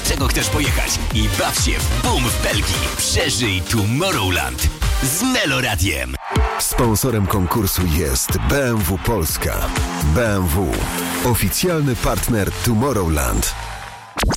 dlaczego chcesz pojechać i baw się w boom w Belgii. Przeżyj Tomorrowland z Meloradiem. Sponsorem konkursu jest BMW Polska. BMW. Oficjalny partner Tomorrowland.